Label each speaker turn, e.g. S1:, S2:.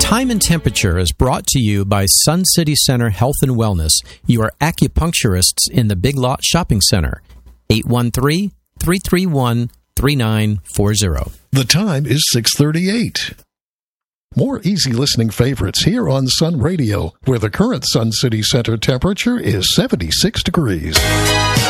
S1: Time and Temperature is brought to you by Sun City Center Health and Wellness, your acupuncturists in the Big Lot Shopping Center. 813-331-3940.
S2: The time is 6:38. More easy listening favorites here on Sun Radio, where the current Sun City Center temperature is 76 degrees.